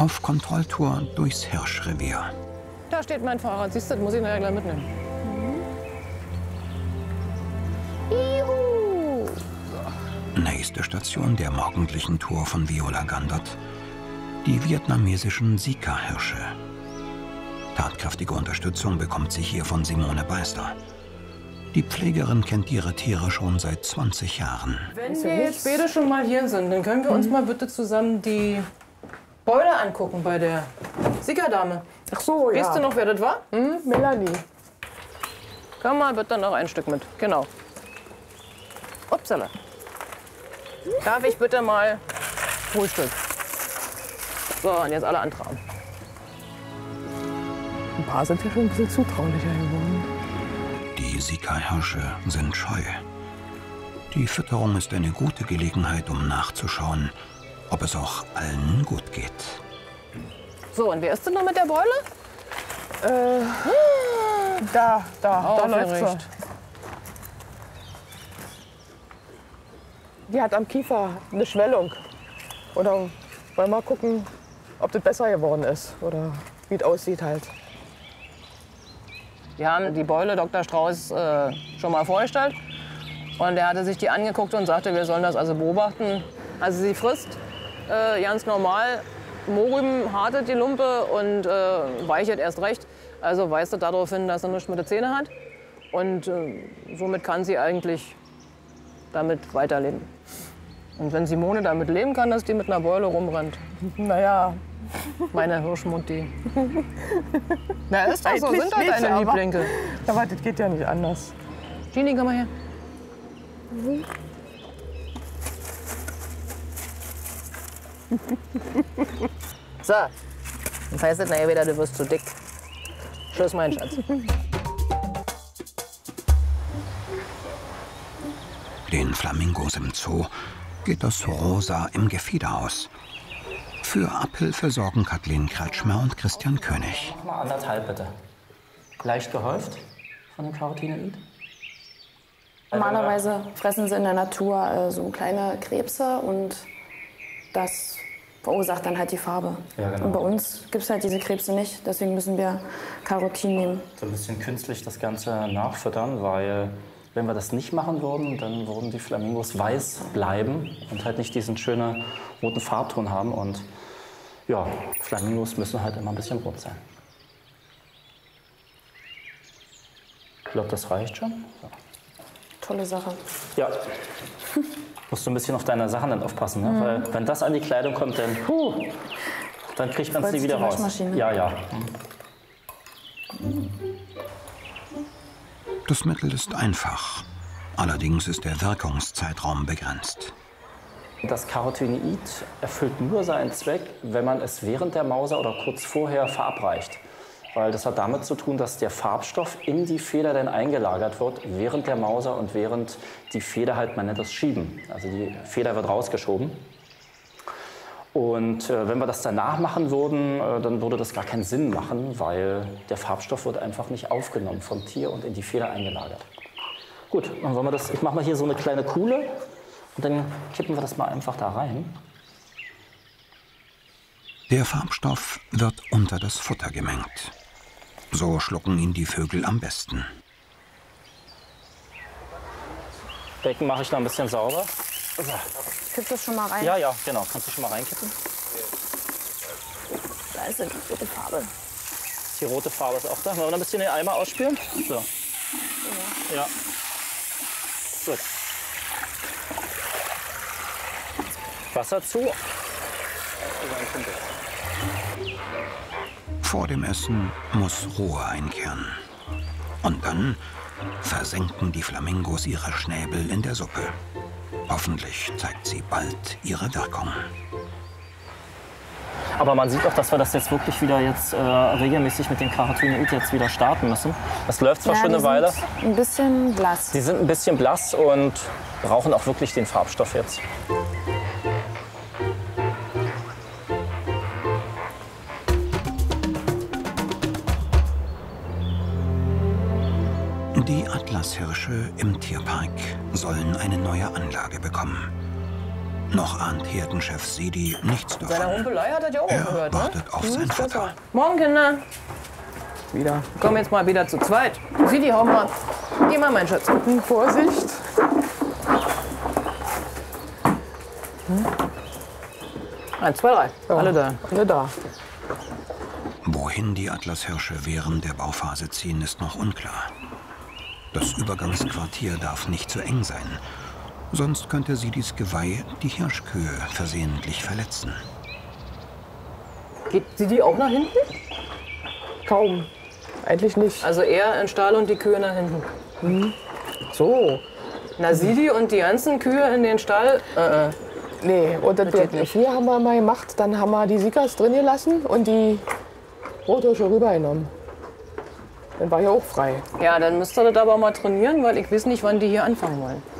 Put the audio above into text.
Auf Kontrolltour durchs Hirschrevier. Da steht mein Fahrrad. Siehst du, das muss ich nachher gleich mitnehmen. Juhu. Nächste Station der morgendlichen Tour von Viola Gandert. Die vietnamesischen Sika-Hirsche. Tatkräftige Unterstützung bekommt sie hier von Simone Beister. Die Pflegerin kennt ihre Tiere schon seit 20 Jahren. Wenn wir jetzt später schon mal hier sind, dann können wir uns mal bitte zusammen die Beule angucken bei der Sika-Dame. Ach so, ja. Weißt du noch, wer das war? Melanie. Komm mal bitte noch ein Stück mit. Genau. Upsala. Darf ich bitte mal Frühstück? So, und jetzt alle antragen. Ein paar sind ja schon ein bisschen zutraulicher geworden. Die Sika-Hirsche sind scheu. Die Fütterung ist eine gute Gelegenheit, um nachzuschauen, ob es auch allen gut geht. So, und wer ist denn noch mit der Beule? Da läuft sie. Die hat am Kiefer eine Schwellung. Oder wollen wir mal gucken, ob das besser geworden ist oder wie es aussieht halt. Wir haben die Beule Dr. Strauß schon mal vorgestellt. Und er hatte sich die angeguckt und sagte, wir sollen das also beobachten. Also sie frisst ganz normal Mohrrüben, hartet die Lumpe und weichert erst recht. Also weist er darauf hin, dass er nichts mit den Zähnen hat. Und somit kann sie eigentlich damit weiterleben. Und wenn Simone damit leben kann, dass die mit einer Beule rumrennt. Naja. Meine Hirschmutti. Na, ist doch so, Eigentlich sind doch nicht, deine aber- Lieblinge. Aber das geht ja nicht anders. Gini, komm mal her. So, dann heißt es nachher wieder, du wirst zu dick. Tschüss, mein Schatz. Den Flamingos im Zoo geht das Rosa im Gefieder aus. Für Abhilfe sorgen Kathleen Kretschmer und Christian König. Mal 1,5 bitte. Leicht gehäuft von dem Carotinoid. Normalerweise fressen sie in der Natur so kleine Krebse und das verursacht dann halt die Farbe. Ja, genau. Und bei uns gibt es halt diese Krebse nicht, deswegen müssen wir Carotin nehmen. So ein bisschen künstlich das Ganze nachfüttern, weil wenn wir das nicht machen würden, dann würden die Flamingos weiß bleiben und halt nicht diesen schönen roten Farbton haben. Und ja, Flamingos müssen halt immer ein bisschen rot sein. Ich glaube, das reicht schon. So. Tolle Sache. Ja. Musst du ein bisschen auf deine Sachen dann aufpassen, ne? Weil wenn das an die Kleidung kommt, dann kriegt man es nie wieder die raus. Waschmaschine? Ja, ja. Das Mittel ist einfach. Allerdings ist der Wirkungszeitraum begrenzt. Das Carotinoid erfüllt nur seinen Zweck, wenn man es während der Mauser oder kurz vorher verabreicht. Weil das hat damit zu tun, dass der Farbstoff in die Feder dann eingelagert wird während der Mauser und während die Feder halt, man nennt das Schieben. Also die Feder wird rausgeschoben. Und wenn wir das danach machen würden, dann würde das gar keinen Sinn machen, weil der Farbstoff wird einfach nicht aufgenommen vom Tier und in die Feder eingelagert. Gut, dann wollen wir das, ich mache mal hier so eine kleine Kuhle und dann kippen wir das mal einfach da rein. Der Farbstoff wird unter das Futter gemengt. So schlucken ihn die Vögel am besten. Becken mache ich noch ein bisschen sauber. So. Kipp das schon mal rein. Ja, ja, genau. Kannst du schon mal reinkippen? Da ist die rote Farbe. Die rote Farbe ist auch da. Wollen wir noch ein bisschen den Eimer ausspülen? So. Ja. Gut. Wasser zu. Vor dem Essen muss Ruhe einkehren. Und dann versenken die Flamingos ihre Schnäbel in der Suppe. Hoffentlich zeigt sie bald ihre Wirkung. Aber man sieht auch, dass wir das jetzt wirklich wieder jetzt regelmäßig mit dem Carotinoid jetzt wieder starten müssen. Das läuft zwar schon eine Weile. Ein bisschen blass. Sie sind ein bisschen blass und brauchen auch wirklich den Farbstoff jetzt. Die Atlashirsche im Tierpark sollen eine neue Anlage bekommen. Noch ahnt Herdenchef Sidi nichts Seine davon. Humpelei hat er ja auch Er gehört, ne? wartet auf sein Futter. Morgen, Kinder. Wieder. Kommen jetzt mal wieder zu zweit. Sidi, hau mal. Geh mal, mein Schatz. Vorsicht. Eins, zwei, drei. Ja, Alle da. Alle da. Wohin die Atlashirsche während der Bauphase ziehen, ist noch unklar. Das Übergangsquartier darf nicht zu eng sein. Sonst könnte Sidis Geweih die Hirschkühe versehentlich verletzen. Geht Sidi auch nach hinten? Kaum. Eigentlich nicht. Also er in den Stall und die Kühe nach hinten. So. Na, Sidi und die ganzen Kühe in den Stall. Nee, und das geht nicht. früher haben wir mal gemacht, dann haben wir die Sikas drin gelassen und die Rothirsche rübergenommen. Dann war ja auch frei. Ja, dann müsst ihr das aber mal trainieren, weil ich weiß nicht, wann die hier anfangen wollen.